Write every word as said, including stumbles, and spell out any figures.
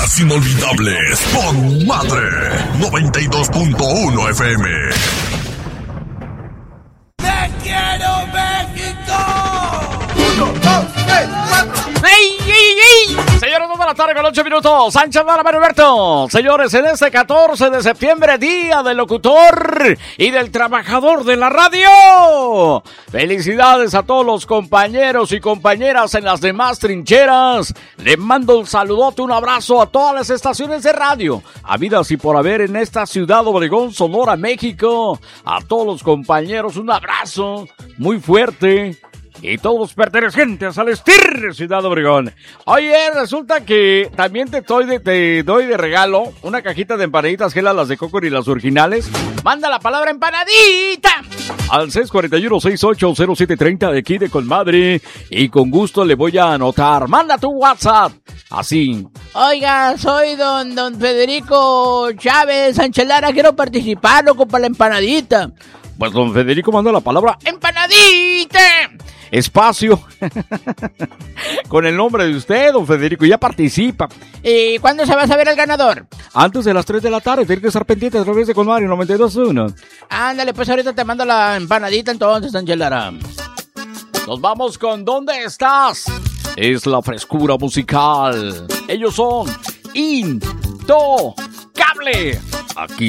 días inolvidables con Madre noventa y dos punto uno F M. ¡Te quiero, México! Uno, dos, tres, cuatro. ¡Ey, ey, ey! Señores, dos de la tarde con ocho minutos. Sánchez Lara, Mario Alberto. Señores, en este catorce de septiembre, día del locutor y del trabajador de la radio. Felicidades a todos los compañeros y compañeras en las demás trincheras. Les mando un saludote, un abrazo a todas las estaciones de radio, habidas y por haber en esta ciudad Obregón, Sonora, México. A todos los compañeros, un abrazo muy fuerte. Y todos los pertenecientes al Estir Ciudad Obregón. Oye, resulta que también te doy, de, te doy de regalo una cajita de empanaditas gelas, las de Coco y las originales. Manda la palabra empanadita al seis cuatro uno, seis ocho cero siete tres cero de aquí de Conmadre. Y con gusto le voy a anotar. Manda tu WhatsApp. Así. Oiga, soy don, don Federico Chávez Sánchez Lara. Quiero participar, loco, para la empanadita. Pues don Federico manda la palabra empanadita. Espacio. Con el nombre de usted, don Federico, ya participa. ¿Y cuándo se va a saber el ganador? Antes de las tres de la tarde, tiene que estar pendiente a través de Conmario noventa y dos punto uno. Ándale, pues ahorita te mando la empanadita entonces, Sánchez Lara. Nos vamos con ¿Dónde estás? Es la frescura musical. Ellos son Intocable. Aquí